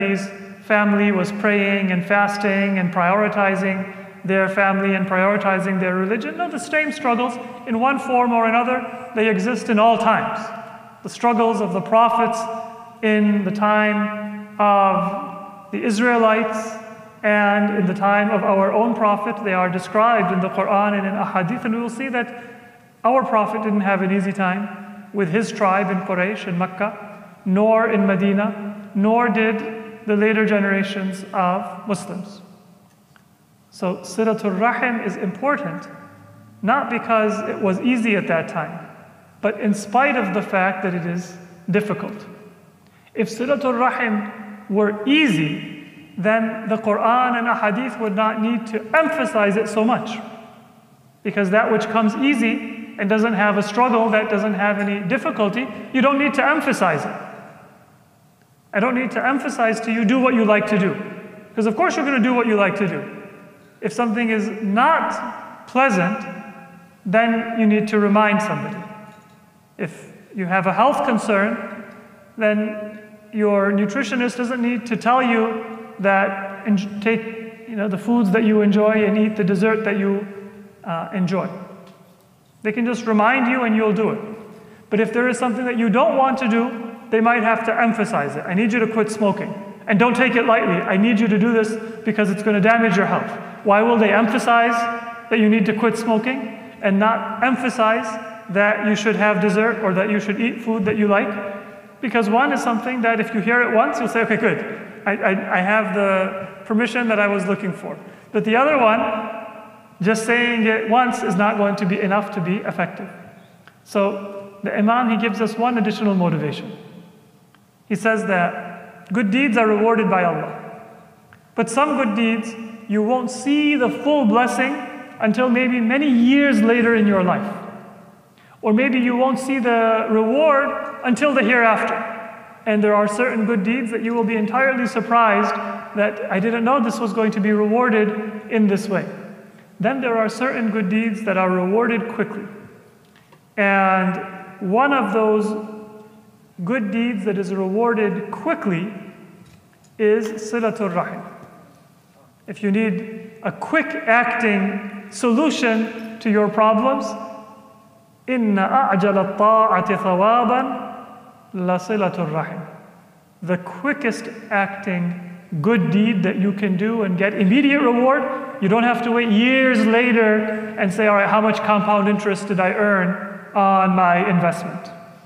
his family was praying and fasting and prioritizing their family and prioritizing their religion. No, the same struggles, in one form or another, they exist in all times. The struggles of the prophets in the time of the Israelites and in the time of our own prophet, they are described in the Quran and in Ahadith, and we will see that our prophet didn't have an easy time with his tribe in Quraysh, in Mecca, nor in Medina, nor did the later generations of Muslims. So Silatul Rahim is important, not because it was easy at that time, but in spite of the fact that it is difficult. If Silatul Rahim were easy, then the Quran and Ahadith would not need to emphasize it so much. Because that which comes easy and doesn't have a struggle, that doesn't have any difficulty, you don't need to emphasize it. I don't need to emphasize to you, do what you like to do. Because of course you're going to do what you like to do. If something is not pleasant, then you need to remind somebody. If you have a health concern, then your nutritionist doesn't need to tell you that take the foods that you enjoy and eat the dessert that you enjoy. They can just remind you and you'll do it. But if there is something that you don't want to do, they might have to emphasize it. I need you to quit smoking. And don't take it lightly. I need you to do this because it's going to damage your health. Why will they emphasize that you need to quit smoking and not emphasize that you should have dessert or that you should eat food that you like? Because one is something that if you hear it once, you'll say, okay, good. I have the permission that I was looking for. But the other one, just saying it once is not going to be enough to be effective. So the Imam, he gives us one additional motivation. He says that good deeds are rewarded by Allah. But some good deeds, you won't see the full blessing until maybe many years later in your life. Or maybe you won't see the reward until the hereafter. And there are certain good deeds that you will be entirely surprised that I didn't know this was going to be rewarded in this way. Then there are certain good deeds that are rewarded quickly. And one of those good deeds that is rewarded quickly is Silatul Rahim. If you need a quick acting solution to your problems, Inna a'jala ta'ati thawaban la silatul rahim. The quickest acting good deed that you can do and get immediate reward, you don't have to wait years later and say, all right, how much compound interest did I earn on my investment?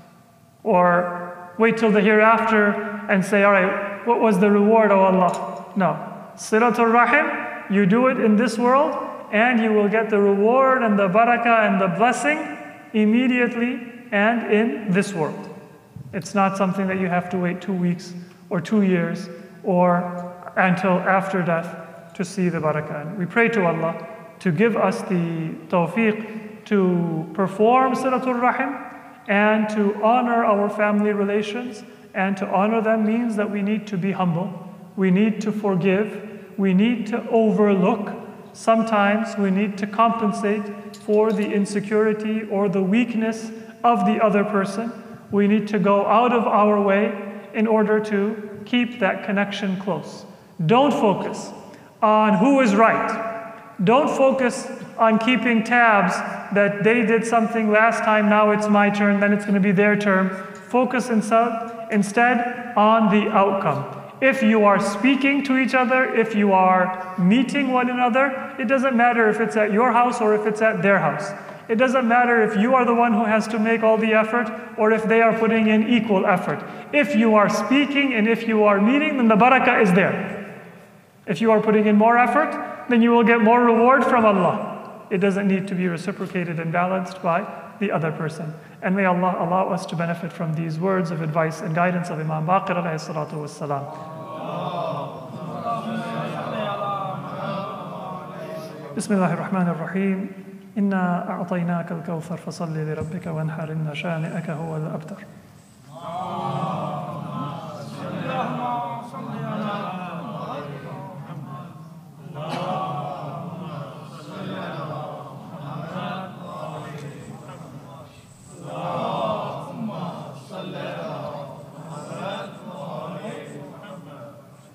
Or wait till the hereafter and say, all right, what was the reward, oh Allah? No. Silatul Rahim, you do it in this world and you will get the reward and the barakah and the blessing immediately and in this world. It's not something that you have to wait 2 weeks or 2 years or until after death to see the barakah. And we pray to Allah to give us the tawfiq to perform Silatul Rahim and to honor our family relations. And to honor them means that we need to be humble. We need to forgive. We need to overlook. Sometimes we need to compensate for the insecurity or the weakness of the other person. We need to go out of our way in order to keep that connection close. Don't focus on who is right. Don't focus on keeping tabs that they did something last time, now it's my turn, then it's going to be their turn. Focus instead on the outcome. If you are speaking to each other, if you are meeting one another, it doesn't matter if it's at your house or if it's at their house. It doesn't matter if you are the one who has to make all the effort or if they are putting in equal effort. If you are speaking and if you are meeting, then the barakah is there. If you are putting in more effort, then you will get more reward from Allah. It doesn't need to be reciprocated and balanced by the other person. And may Allah allow us to benefit from these words of advice and guidance of Imam Baqir alayhi salatu wassalam. بسم الله الرحمن الرحيم إنا أعطيناك الكوثر فصل لربك وانحر إن شانئك هو الأبتر